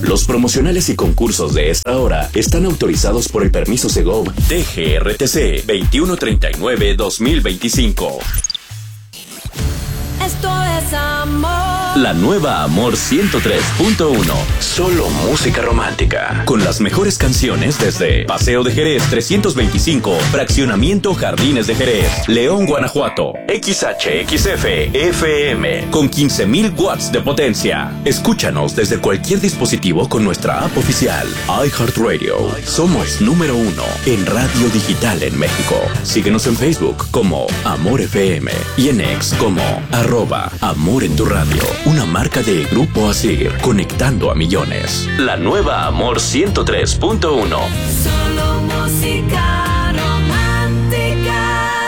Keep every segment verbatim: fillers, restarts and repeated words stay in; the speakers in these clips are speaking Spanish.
Los promocionales y concursos de esta hora están autorizados por el permiso Segov T G R T C veintiuno treinta y nueve dos mil veinticinco. Esto es amor. La nueva Amor ciento tres punto uno. Solo música romántica. Con las mejores canciones desde Paseo de Jerez trescientos veinticinco, Fraccionamiento Jardines de Jerez, León, Guanajuato. X H X F F M con quince mil watts de potencia. Escúchanos desde cualquier dispositivo con nuestra app oficial. iHeartRadio. Somos número uno en radio digital en México. Síguenos en Facebook como Amor F M y en X como arroba Amor en tu radio. Una marca de Grupo Asir, conectando a millones. La nueva Amor ciento tres punto uno. Solo música romántica.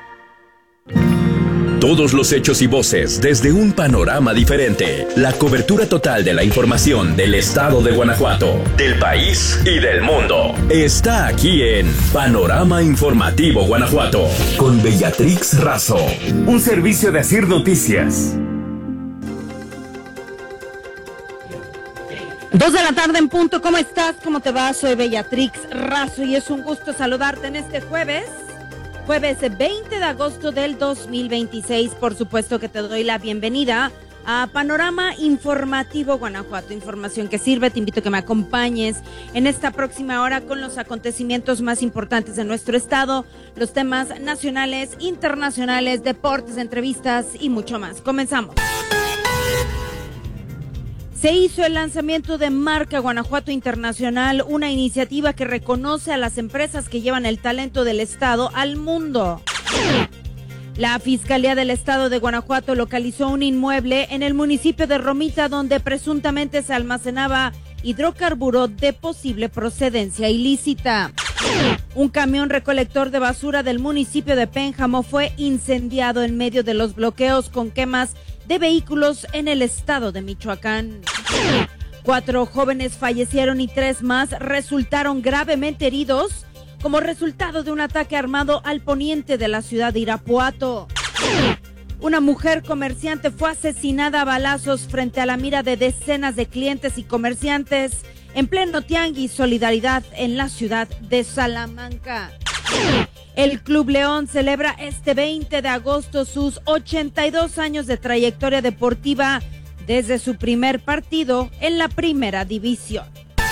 Todos los hechos y voces desde un panorama diferente. La cobertura total de la información del estado de Guanajuato, del país y del mundo. Está aquí en Panorama Informativo Guanajuato, con Bellatrix Razo. Un servicio de Asir Noticias. Dos de la tarde en punto. ¿Cómo estás? ¿Cómo te va? Soy Bellatrix Razo y es un gusto saludarte en este jueves. Jueves veinte de agosto del dos mil veintiséis. Por supuesto que te doy la bienvenida a Panorama Informativo Guanajuato. Información que sirve. Te invito a que me acompañes en esta próxima hora con los acontecimientos más importantes de nuestro estado, los temas nacionales, internacionales, deportes, entrevistas y mucho más. Comenzamos. Se hizo el lanzamiento de Marca Guanajuato Internacional, una iniciativa que reconoce a las empresas que llevan el talento del estado al mundo. La Fiscalía del Estado de Guanajuato localizó un inmueble en el municipio de Romita donde presuntamente se almacenaba hidrocarburo de posible procedencia ilícita. Un camión recolector de basura del municipio de Pénjamo fue incendiado en medio de los bloqueos con quemas de vehículos en el estado de Michoacán. Cuatro jóvenes fallecieron y tres más resultaron gravemente heridos como resultado de un ataque armado al poniente de la ciudad de Irapuato. Una mujer comerciante fue asesinada a balazos frente a la mira de decenas de clientes y comerciantes en pleno tianguis Solidaridad en la ciudad de Salamanca. El Club León celebra este veinte de agosto sus ochenta y dos años de trayectoria deportiva desde su primer partido en la primera división.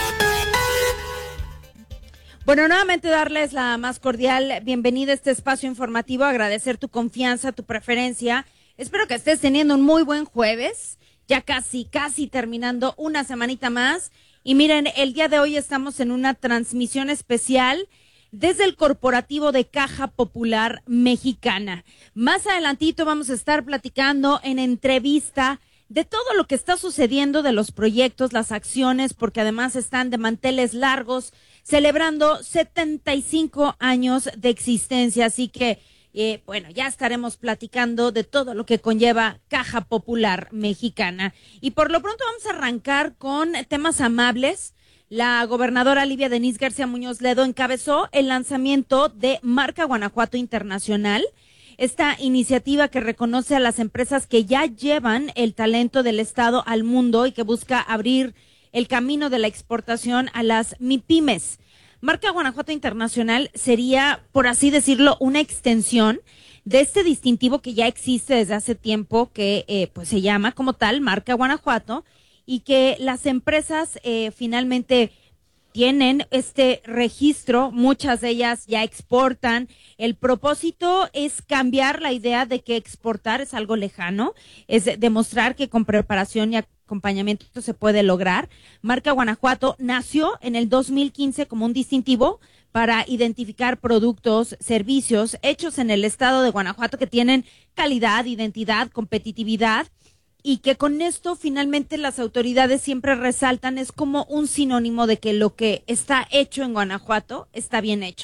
Bueno, nuevamente darles la más cordial bienvenida a este espacio informativo, agradecer tu confianza, tu preferencia. Espero que estés teniendo un muy buen jueves, ya casi, casi terminando una semanita más. Y miren, el día de hoy estamos en una transmisión especial desde el corporativo de Caja Popular Mexicana. Más adelantito vamos a estar platicando en entrevista de todo lo que está sucediendo, de los proyectos, las acciones, porque además están de manteles largos, celebrando setenta y cinco años de existencia. Así que, eh, bueno, ya estaremos platicando de todo lo que conlleva Caja Popular Mexicana. Y por lo pronto vamos a arrancar con temas amables. La gobernadora Livia Denisse García Muñoz Ledo encabezó el lanzamiento de Marca Guanajuato Internacional, esta iniciativa que reconoce a las empresas que ya llevan el talento del estado al mundo y que busca abrir el camino de la exportación a las MIPYMES. Marca Guanajuato Internacional sería, por así decirlo, una extensión de este distintivo que ya existe desde hace tiempo, que eh, pues se llama como tal Marca Guanajuato, y que las empresas eh, finalmente tienen este registro, muchas de ellas ya exportan. El propósito es cambiar la idea de que exportar es algo lejano, es demostrar que con preparación y acompañamiento se puede lograr. Marca Guanajuato nació en el dos mil quince como un distintivo para identificar productos, servicios hechos en el estado de Guanajuato que tienen calidad, identidad, competitividad, y que con esto finalmente las autoridades siempre resaltan, es como un sinónimo de que lo que está hecho en Guanajuato está bien hecho.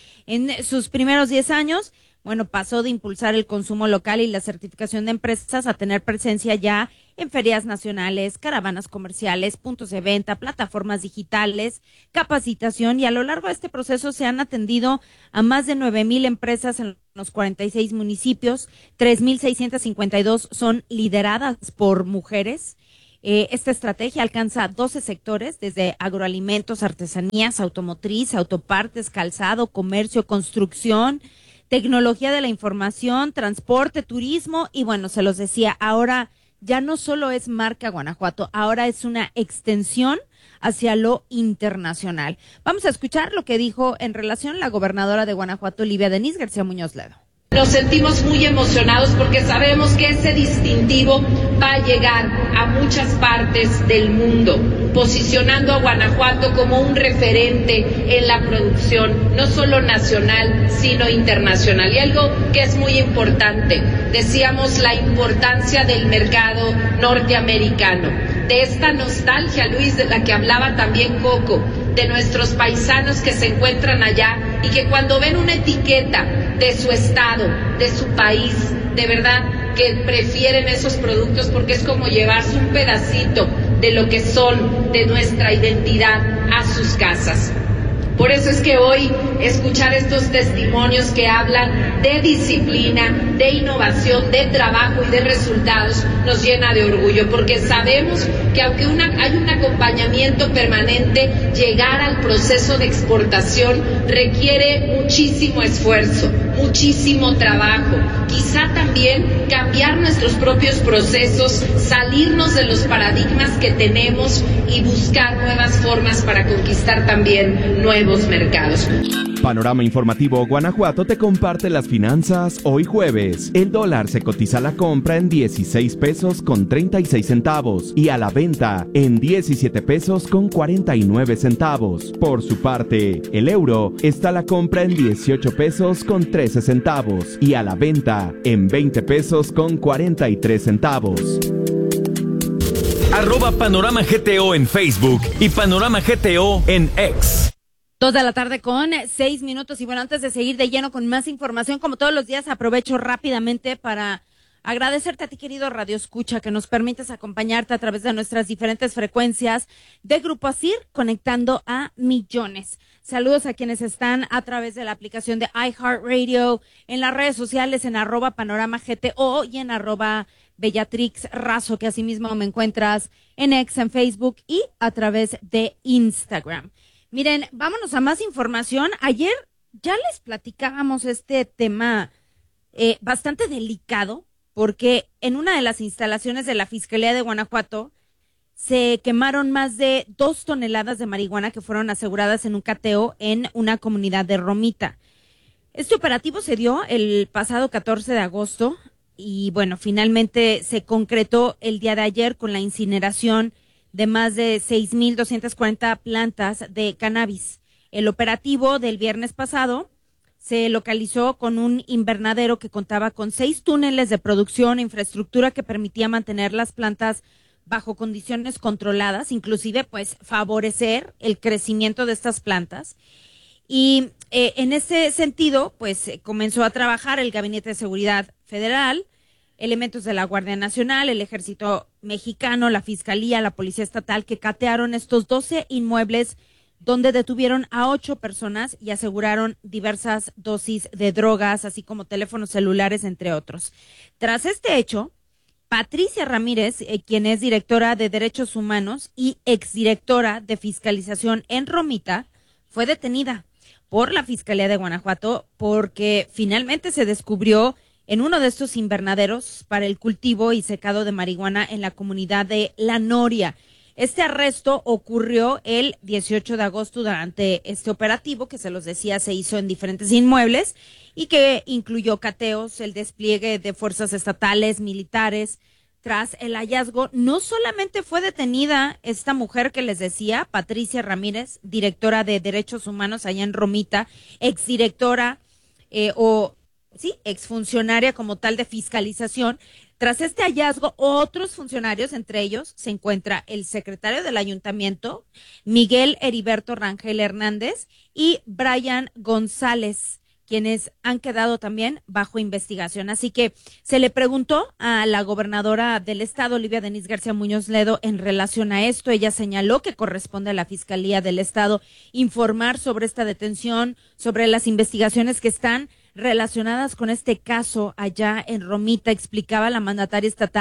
En sus primeros diez años, bueno, pasó de impulsar el consumo local y la certificación de empresas a tener presencia ya en ferias nacionales, caravanas comerciales, puntos de venta, plataformas digitales, capacitación, y a lo largo de este proceso se han atendido a más de nueve mil empresas en los cuarenta y seis municipios, tres mil seiscientas cincuenta y dos son lideradas por mujeres. Eh, esta estrategia alcanza doce sectores, desde agroalimentos, artesanías, automotriz, autopartes, calzado, comercio, construcción, tecnología de la información, transporte, turismo y bueno, se los decía, ahora ya no solo es marca Guanajuato, ahora es una extensión hacia lo internacional. Vamos a escuchar lo que dijo en relación la gobernadora de Guanajuato, Livia Denisse García Muñoz Ledo. Nos sentimos muy emocionados porque sabemos que ese distintivo va a llegar a muchas partes del mundo, posicionando a Guanajuato como un referente en la producción, no solo nacional, sino internacional. Y algo que es muy importante, decíamos la importancia del mercado norteamericano, de esta nostalgia, Luis, de la que hablaba también Coco, de nuestros paisanos que se encuentran allá y que cuando ven una etiqueta de su estado, de su país, de verdad que prefieren esos productos porque es como llevarse un pedacito de lo que son, de nuestra identidad a sus casas. Por eso es que hoy escuchar estos testimonios que hablan de disciplina, de innovación, de trabajo y de resultados nos llena de orgullo, porque sabemos que aunque una, hay un acompañamiento permanente, llegar al proceso de exportación requiere muchísimo esfuerzo, muchísimo trabajo, quizá también cambiar nuestros propios procesos, salirnos de los paradigmas que tenemos y buscar nuevas formas para conquistar también nuevos mercados. Panorama Informativo Guanajuato te comparte las finanzas hoy jueves. El dólar se cotiza a la compra en dieciséis pesos con treinta y seis centavos y a la venta en diecisiete pesos con cuarenta y nueve centavos. Por su parte, el euro está a la compra en dieciocho pesos con trece centavos y a la venta en veinte pesos con cuarenta y tres centavos. Arroba Panorama G T O en Facebook y Panorama G T O en X. Dos de la tarde con seis minutos. Y bueno, antes de seguir de lleno con más información, como todos los días, aprovecho rápidamente para agradecerte a ti, querido Radio Escucha, que nos permites acompañarte a través de nuestras diferentes frecuencias de Grupo Asir, conectando a millones. Saludos a quienes están a través de la aplicación de iHeartRadio, en las redes sociales, en arroba Panorama G T O y en arroba Bellatrix Razo, que asimismo me encuentras en X, en Facebook y a través de Instagram. Miren, vámonos a más información. Ayer ya les platicábamos este tema eh, bastante delicado, porque en una de las instalaciones de la Fiscalía de Guanajuato se quemaron más de dos toneladas de marihuana que fueron aseguradas en un cateo en una comunidad de Romita. Este operativo se dio el pasado catorce de agosto y bueno, finalmente se concretó el día de ayer con la incineración de más de seis mil doscientas cuarenta plantas de cannabis. El operativo del viernes pasado se localizó con un invernadero que contaba con seis túneles de producción e infraestructura que permitía mantener las plantas bajo condiciones controladas, inclusive pues favorecer el crecimiento de estas plantas. Y eh, en ese sentido, pues eh, comenzó a trabajar el Gabinete de Seguridad Federal, elementos de la Guardia Nacional, el Ejército Mexicano, la Fiscalía, la Policía Estatal, que catearon estos doce inmuebles donde detuvieron a ocho personas y aseguraron diversas dosis de drogas, así como teléfonos celulares, entre otros. Tras este hecho, Patricia Ramírez, eh, quien es directora de Derechos Humanos y exdirectora de Fiscalización en Romita, fue detenida por la Fiscalía de Guanajuato porque finalmente se descubrió en uno de estos invernaderos para el cultivo y secado de marihuana en la comunidad de La Noria. Este arresto ocurrió el dieciocho de agosto durante este operativo que, se los decía, se hizo en diferentes inmuebles y que incluyó cateos, el despliegue de fuerzas estatales, militares. Tras el hallazgo, no solamente fue detenida esta mujer que les decía, Patricia Ramírez, directora de Derechos Humanos allá en Romita, exdirectora eh, o... sí, exfuncionaria como tal de fiscalización. Tras este hallazgo, otros funcionarios, entre ellos se encuentra el secretario del ayuntamiento, Miguel Heriberto Rangel Hernández, y Brian González, quienes han quedado también bajo investigación. Así que se le preguntó a la gobernadora del estado, Livia Denisse García Muñoz Ledo, en relación a esto. Ella señaló que corresponde a la Fiscalía del Estado informar sobre esta detención, sobre las investigaciones que están relacionadas con este caso allá en Romita. Explicaba la mandataria estatal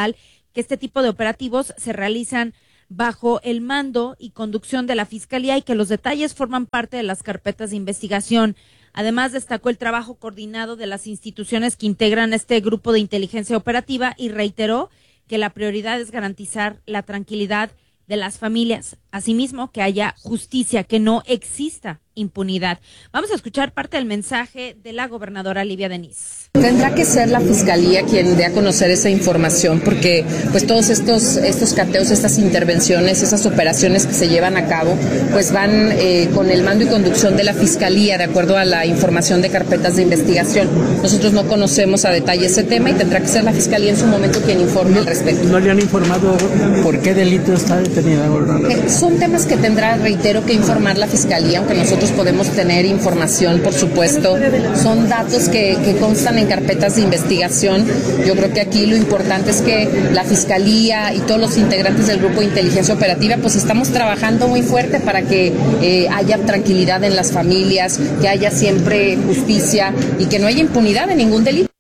que este tipo de operativos se realizan bajo el mando y conducción de la Fiscalía y que los detalles forman parte de las carpetas de investigación. Además, destacó el trabajo coordinado de las instituciones que integran este grupo de inteligencia operativa y reiteró que la prioridad es garantizar la tranquilidad de las familias. Asimismo, que haya justicia, que no exista impunidad. Vamos a escuchar parte del mensaje de la gobernadora Livia Denis. Tendrá que ser la Fiscalía quien dé a conocer esa información, porque pues todos estos estos cateos, estas intervenciones, esas operaciones que se llevan a cabo, pues van eh, con el mando y conducción de la Fiscalía, de acuerdo a la información de carpetas de investigación. Nosotros no conocemos a detalle ese tema y tendrá que ser la Fiscalía en su momento quien informe al respecto. ¿No le han informado por qué delito está detenida, gobernadora? Eh, son temas que tendrá, reitero, que informar la Fiscalía, aunque nosotros podemos tener información, por supuesto. Son datos que, que constan en carpetas de investigación. Yo creo que aquí lo importante es que la Fiscalía y todos los integrantes del grupo de inteligencia operativa pues estamos trabajando muy fuerte para que eh, haya tranquilidad en las familias, que haya siempre justicia y que no haya impunidad de ningún delito.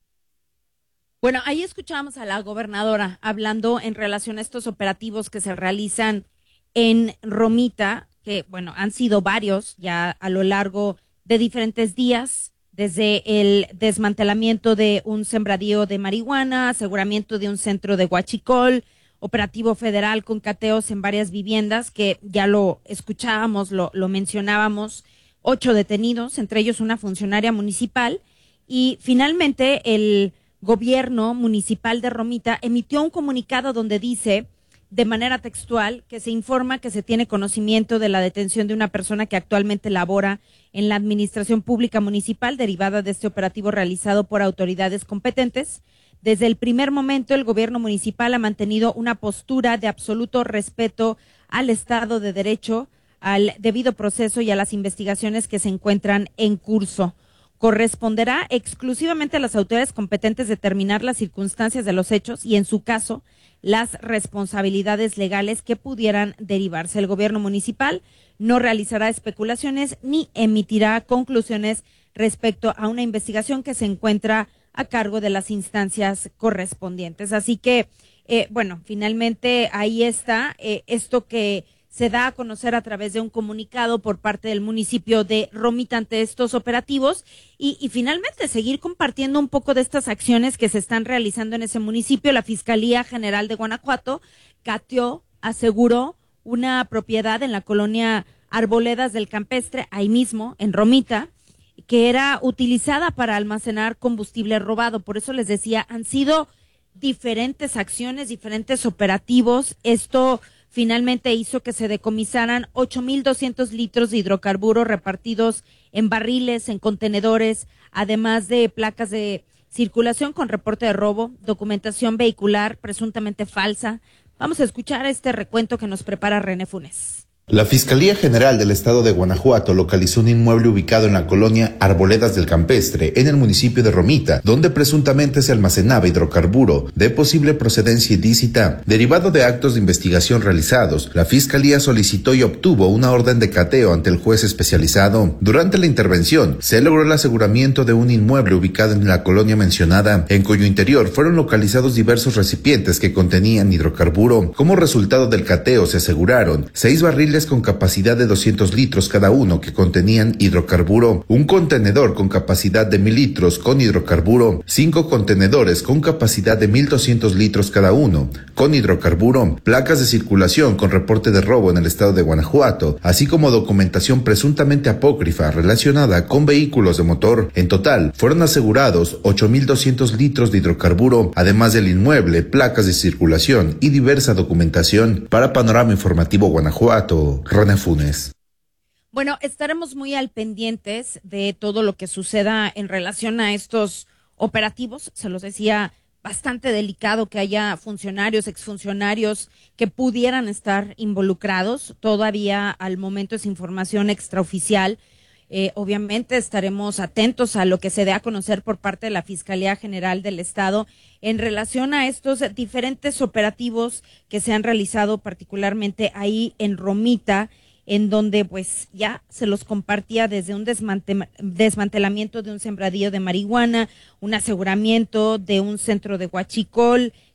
Bueno, ahí escuchábamos a la gobernadora hablando en relación a estos operativos que se realizan en Romita, que bueno, han sido varios ya a lo largo de diferentes días, desde el desmantelamiento de un sembradío de marihuana, aseguramiento de un centro de huachicol, operativo federal con cateos en varias viviendas, que ya lo escuchábamos, lo, lo mencionábamos, ocho detenidos, entre ellos una funcionaria municipal, y finalmente el gobierno municipal de Romita emitió un comunicado donde dice, de manera textual, que se informa que se tiene conocimiento de la detención de una persona que actualmente labora en la administración pública municipal derivada de este operativo realizado por autoridades competentes. Desde el primer momento, el gobierno municipal ha mantenido una postura de absoluto respeto al Estado de Derecho, al debido proceso y a las investigaciones que se encuentran en curso. Corresponderá exclusivamente a las autoridades competentes determinar las circunstancias de los hechos y, en su caso, las responsabilidades legales que pudieran derivarse. El gobierno municipal no realizará especulaciones ni emitirá conclusiones respecto a una investigación que se encuentra a cargo de las instancias correspondientes. Así que, eh, bueno, finalmente ahí está eh, esto que se da a conocer a través de un comunicado por parte del municipio de Romita ante estos operativos y, y finalmente seguir compartiendo un poco de estas acciones que se están realizando en ese municipio. La Fiscalía General de Guanajuato cateó, aseguró una propiedad en la colonia Arboledas del Campestre, ahí mismo, en Romita, que era utilizada para almacenar combustible robado. Por eso les decía, han sido diferentes acciones, diferentes operativos. Esto finalmente hizo que se decomisaran ocho mil doscientos litros de hidrocarburos repartidos en barriles, en contenedores, además de placas de circulación con reporte de robo, documentación vehicular presuntamente falsa. Vamos a escuchar este recuento que nos prepara René Funes. La Fiscalía General del Estado de Guanajuato localizó un inmueble ubicado en la colonia Arboledas del Campestre, en el municipio de Romita, donde presuntamente se almacenaba hidrocarburo de posible procedencia ilícita. Derivado de actos de investigación realizados, la Fiscalía solicitó y obtuvo una orden de cateo ante el juez especializado. Durante la intervención, se logró el aseguramiento de un inmueble ubicado en la colonia mencionada, en cuyo interior fueron localizados diversos recipientes que contenían hidrocarburo. Como resultado del cateo se aseguraron seis barriles con capacidad de doscientos litros cada uno que contenían hidrocarburo, un contenedor con capacidad de mil litros con hidrocarburo, cinco contenedores con capacidad de mil doscientos litros cada uno con hidrocarburo, placas de circulación con reporte de robo en el estado de Guanajuato, así como documentación presuntamente apócrifa relacionada con vehículos de motor. En total, fueron asegurados ocho mil doscientos litros de hidrocarburo, además del inmueble, placas de circulación y diversa documentación. Para Panorama Informativo Guanajuato, René Funes. Bueno, estaremos muy al pendientes de todo lo que suceda en relación a estos operativos. Se los decía, bastante delicado que haya funcionarios, exfuncionarios que pudieran estar involucrados. Todavía al momento es información extraoficial. Eh, obviamente estaremos atentos a lo que se dé a conocer por parte de la Fiscalía General del Estado en relación a estos diferentes operativos que se han realizado particularmente ahí en Romita, en donde pues ya se los compartía desde un desmante- desmantelamiento de un sembradío de marihuana, un aseguramiento de un centro de huachicol,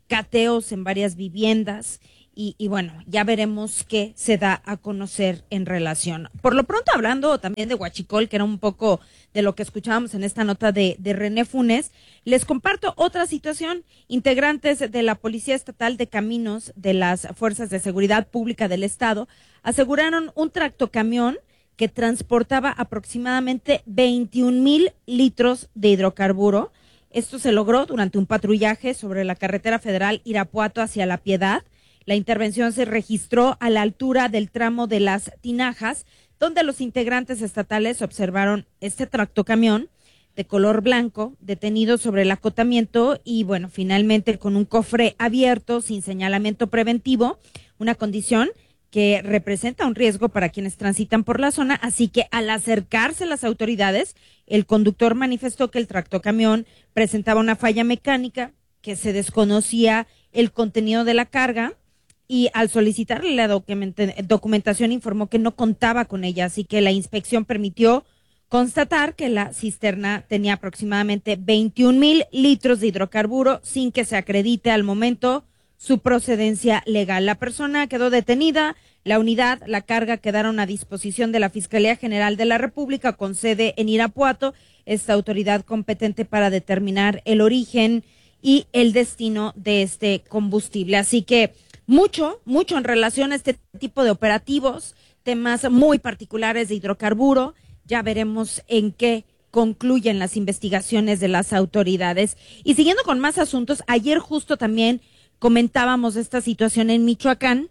cateos en varias viviendas. Y, y bueno, ya veremos qué se da a conocer en relación. Por lo pronto, hablando también de Huachicol, que era un poco de lo que escuchábamos en esta nota de, de René Funes, les comparto otra situación. Integrantes de la Policía Estatal de Caminos de las Fuerzas de Seguridad Pública del Estado aseguraron un tractocamión que transportaba aproximadamente veintiún mil litros de hidrocarburo. Esto se logró durante un patrullaje sobre la carretera federal Irapuato hacia La Piedad. La intervención se registró a la altura del tramo de Las Tinajas, donde los integrantes estatales observaron este tractocamión de color blanco detenido sobre el acotamiento y, bueno, finalmente con un cofre abierto sin señalamiento preventivo, una condición que representa un riesgo para quienes transitan por la zona, así que al acercarse las autoridades, el conductor manifestó que el tractocamión presentaba una falla mecánica, que se desconocía el contenido de la carga, y al solicitarle la documentación informó que no contaba con ella, así que la inspección permitió constatar que la cisterna tenía aproximadamente veintiún mil litros de hidrocarburo sin que se acredite al momento su procedencia legal. La persona quedó detenida, la unidad, la carga quedaron a disposición de la Fiscalía General de la República con sede en Irapuato, esta autoridad competente para determinar el origen y el destino de este combustible. Así que mucho, mucho en relación a este tipo de operativos, temas muy particulares de hidrocarburo. Ya veremos en qué concluyen las investigaciones de las autoridades. Y siguiendo con más asuntos, ayer justo también comentábamos esta situación en Michoacán.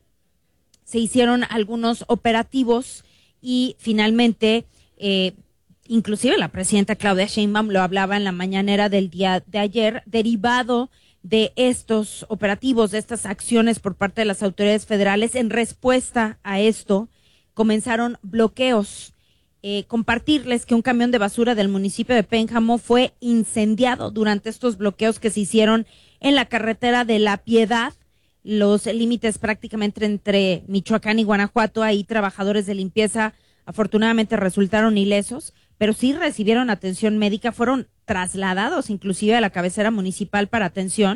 Se hicieron algunos operativos y finalmente, eh, inclusive la presidenta Claudia Sheinbaum lo hablaba en la mañanera del día de ayer, derivado de estos operativos, de estas acciones por parte de las autoridades federales. En respuesta a esto, comenzaron bloqueos. Eh, compartirles que un camión de basura del municipio de Pénjamo fue incendiado durante estos bloqueos que se hicieron en la carretera de La Piedad, los límites prácticamente entre Michoacán y Guanajuato. Ahí trabajadores de limpieza afortunadamente resultaron ilesos, pero sí recibieron atención médica, fueron trasladados inclusive a la cabecera municipal para atención.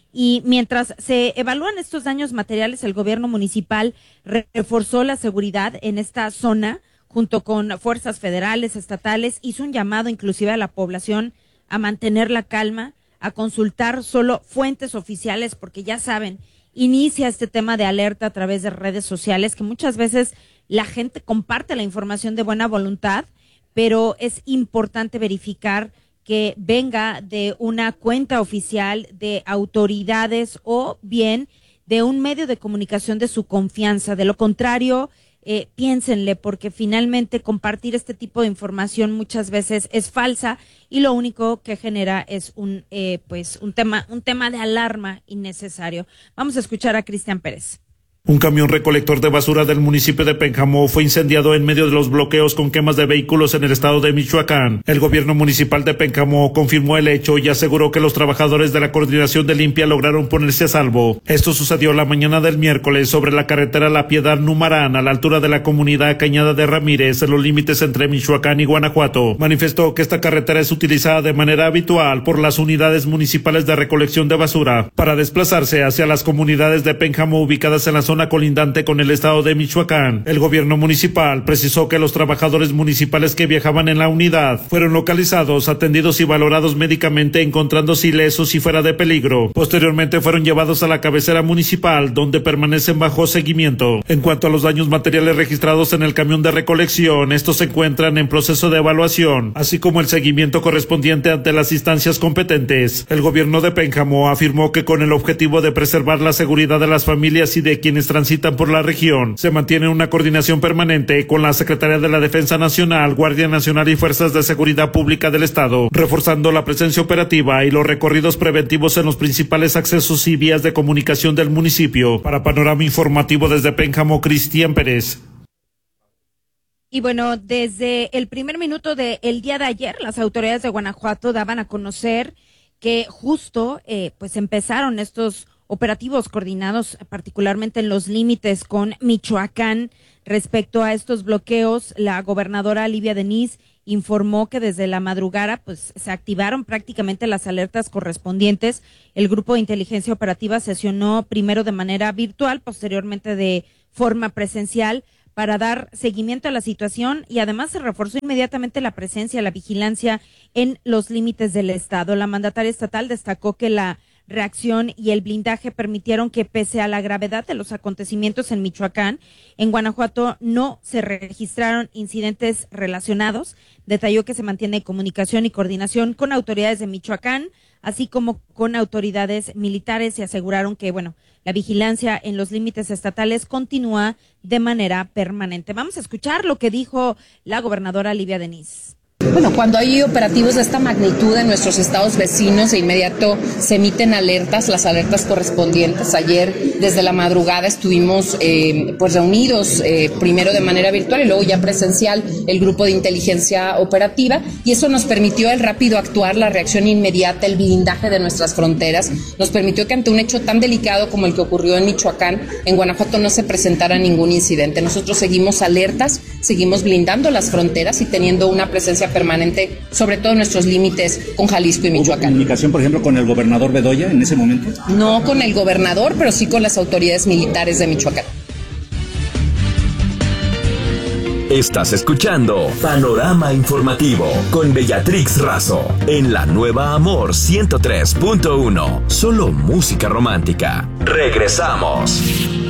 Y mientras se evalúan estos daños materiales, el gobierno municipal reforzó la seguridad en esta zona junto con fuerzas federales, estatales, hizo un llamado inclusive a la población a mantener la calma, a consultar solo fuentes oficiales, porque ya saben, inicia este tema de alerta a través de redes sociales, que muchas veces la gente comparte la información de buena voluntad, pero es importante verificar que venga de una cuenta oficial, de autoridades o bien de un medio de comunicación de su confianza. De lo contrario, eh, piénsenle, porque finalmente compartir este tipo de información muchas veces es falsa y lo único que genera es un eh, pues un tema un tema de alarma innecesario. Vamos a escuchar a Cristian Pérez. Un camión recolector de basura del municipio de Pénjamo fue incendiado en medio de los bloqueos con quemas de vehículos en el estado de Michoacán. El gobierno municipal de Pénjamo confirmó el hecho y aseguró que los trabajadores de la coordinación de limpia lograron ponerse a salvo. Esto sucedió la mañana del miércoles sobre la carretera La Piedad Numarán, a la altura de la comunidad Cañada de Ramírez, en los límites entre Michoacán y Guanajuato. Manifestó que esta carretera es utilizada de manera habitual por las unidades municipales de recolección de basura para desplazarse hacia las comunidades de Pénjamo ubicadas en la zona colindante con el estado de Michoacán. El gobierno municipal precisó que los trabajadores municipales que viajaban en la unidad fueron localizados, atendidos y valorados médicamente, encontrándose ilesos y fuera de peligro. Posteriormente fueron llevados a la cabecera municipal, donde permanecen bajo seguimiento. En cuanto a los daños materiales registrados en el camión de recolección, estos se encuentran en proceso de evaluación, así como el seguimiento correspondiente ante las instancias competentes. El gobierno de Pénjamo afirmó que con el objetivo de preservar la seguridad de las familias y de quienes transitan por la región, se mantiene una coordinación permanente con la Secretaría de la Defensa Nacional, Guardia Nacional y Fuerzas de Seguridad Pública del Estado, reforzando la presencia operativa y los recorridos preventivos en los principales accesos y vías de comunicación del municipio. Para Panorama Informativo desde Pénjamo, Cristian Pérez. Y bueno, desde el primer minuto del día de ayer, las autoridades de Guanajuato daban a conocer que justo eh, pues empezaron estos operativos coordinados particularmente en los límites con Michoacán, Respecto a estos bloqueos, la gobernadora Livia Denis informó que desde la madrugada pues se activaron prácticamente las alertas correspondientes. El grupo de inteligencia operativa sesionó primero de manera virtual, posteriormente de forma presencial, para dar seguimiento a la situación, y además se reforzó inmediatamente la presencia, la vigilancia en los límites del estado. La mandataria estatal destacó que la reacción y el blindaje permitieron que, pese a la gravedad de los acontecimientos en Michoacán, en Guanajuato no se registraron incidentes relacionados. Detalló que se mantiene comunicación y coordinación con autoridades de Michoacán, así como con autoridades militares, y aseguraron que, bueno, la vigilancia en los límites estatales continúa de manera permanente. Vamos a escuchar lo que dijo la gobernadora Livia Denis. Bueno, cuando hay operativos de esta magnitud en nuestros estados vecinos, de inmediato se emiten alertas, las alertas correspondientes. Ayer, desde la madrugada, estuvimos eh, pues reunidos, eh, primero de manera virtual y luego ya presencial, el grupo de inteligencia operativa, y eso nos permitió el rápido actuar, la reacción inmediata, el blindaje de nuestras fronteras. Nos permitió que ante un hecho tan delicado como el que ocurrió en Michoacán, en Guanajuato no se presentara ningún incidente. Nosotros seguimos alertas, seguimos blindando las fronteras y teniendo una presencia permanente, sobre todo en nuestros límites con Jalisco y Michoacán. ¿Hubo comunicación, por ejemplo, con el gobernador Bedoya en ese momento? No con el gobernador, pero sí con las autoridades militares de Michoacán. Estás escuchando Panorama Informativo con Bellatrix Razo en la nueva Amor ciento tres punto uno. Solo música romántica. Regresamos.